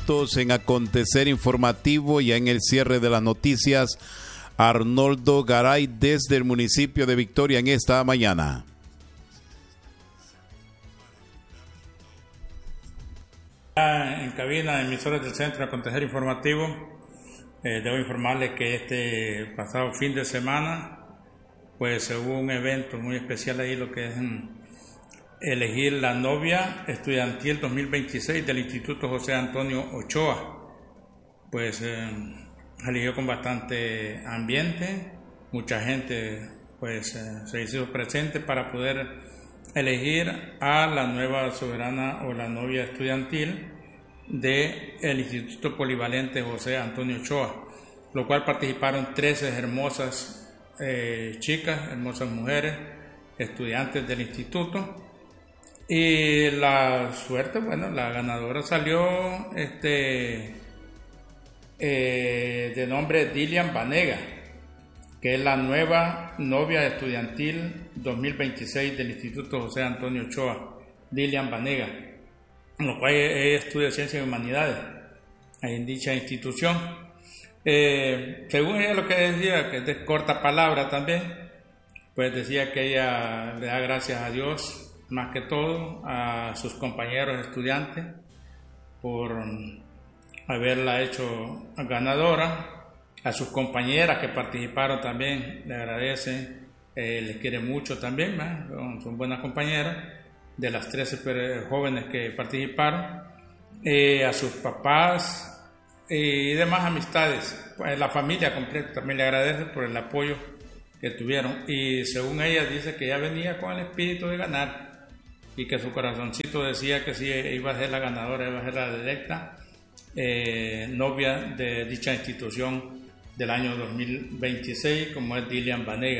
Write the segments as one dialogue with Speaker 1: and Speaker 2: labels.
Speaker 1: minutos en Acontecer Informativo, ya en el cierre de las noticias, Arnoldo Garay desde el municipio de Victoria en esta mañana.
Speaker 2: En cabina, emisoras del Centro de Acontecer Informativo, debo informarles que este pasado fin de semana, pues hubo un evento muy especial ahí, lo que es elegir la novia estudiantil 2026 del Instituto José Antonio Ochoa. Pues eligió con bastante ambiente, mucha gente pues se hizo presente para poder elegir a la nueva soberana o la novia estudiantil del Instituto Polivalente José Antonio Ochoa, lo cual participaron 13 hermosas chicas, hermosas mujeres, estudiantes del instituto. Y la suerte, bueno, la ganadora salió de nombre Dilian Vanega, que es la nueva novia estudiantil 2026 del Instituto José Antonio Ochoa, Dilian Vanega, lo cual ella estudia Ciencias y Humanidades en dicha institución. Según ella lo que decía, que es de corta palabra también, pues decía que ella le da gracias a Dios, más que todo a sus compañeros estudiantes por haberla hecho ganadora, a sus compañeras que participaron también, le agradecen, les quiere mucho también, son buenas compañeras, de las 13 jóvenes que participaron, a sus papás y demás amistades, pues la familia completa también le agradece por el apoyo que tuvieron, y según ella dice que ya venía con el espíritu de ganar, y que su corazoncito decía que sí iba a ser la ganadora, iba a ser la electa novia de dicha institución del año 2026, como es Dilian Vanega.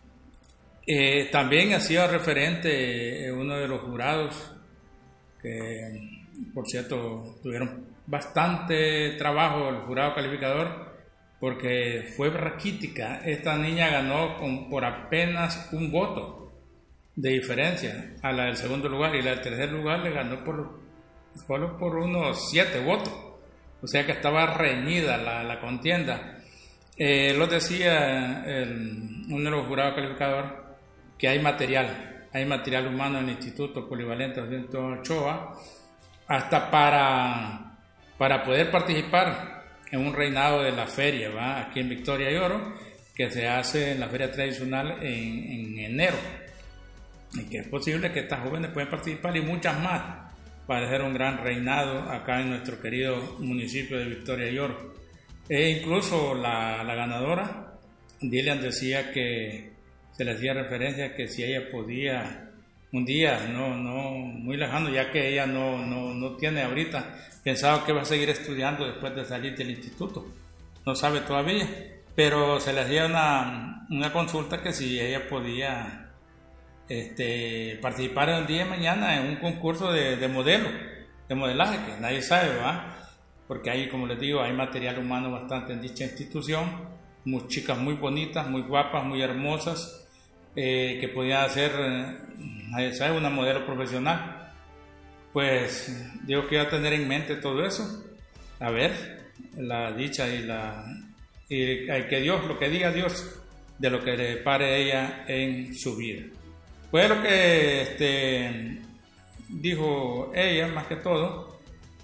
Speaker 2: También hacía referente uno de los jurados, que por cierto tuvieron bastante trabajo el jurado calificador, porque fue raquítica. Esta niña ganó por apenas un voto de diferencia a la del segundo lugar, y la del tercer lugar le ganó solo por unos 7 votos, o sea que estaba reñida la contienda. Lo decía uno de los jurados calificadores, que hay material humano en el Instituto Polivalente José Ochoa hasta para poder participar en un reinado de la feria, aquí en Victoria y Oro, que se hace en la feria tradicional en enero, y que es posible que estas jóvenes puedan participar, y muchas más, para hacer un gran reinado acá en nuestro querido municipio de Victoria y Oro. Incluso la ganadora, Dilian, decía que se le hacía referencia que si ella podía un día, no muy lejano, ya que ella no tiene ahorita, pensaba que va a seguir estudiando después de salir del instituto, no sabe todavía, pero se le hacía una consulta que si ella podía participar el día de mañana en un concurso de modelaje, que nadie sabe, porque hay, como les digo, hay material humano bastante en dicha institución, chicas muy bonitas, muy guapas, muy hermosas, que podían hacer, nadie sabe, una modelo profesional. Pues Dios quiero tener en mente todo eso, a ver la dicha y que Dios, lo que diga Dios de lo que le pare a ella en su vida. Pues lo que dijo ella, más que todo.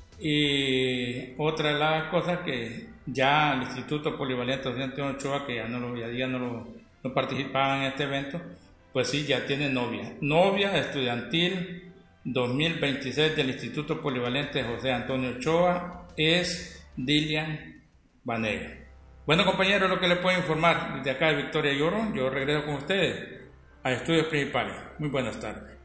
Speaker 2: Y otra de las cosas, que ya el Instituto Polivalente José Antonio Ochoa, que ya no participaba en este evento, pues sí, ya tiene novia estudiantil 2026 del Instituto Polivalente José Antonio Ochoa, es Dilian Vanega. Bueno, compañeros, lo que les puedo informar desde acá de Victoria y Oro. Yo regreso con ustedes a estudios principales. Muy buenas tardes.